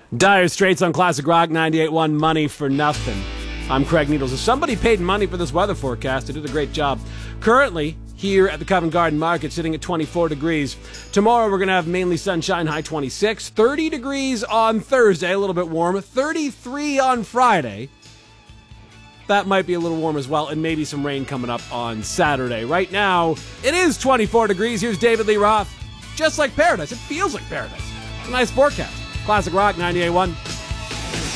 Dire Straits on Classic Rock 98.1 Money for Nothing. I'm Craig Needles. If somebody paid money for this weather forecast, they did a great job. Currently, here at the Covent Garden Market, sitting at 24 degrees. Tomorrow, we're going to have mainly sunshine, high 26. 30 degrees on Thursday, a little bit warm. 33 on Friday. That might be a little warm as well, and maybe some rain coming up on Saturday. Right now, it is 24 degrees. Here's David Lee Roth. Just like paradise. It feels like paradise. It's a nice forecast. Classic Rock 98.1.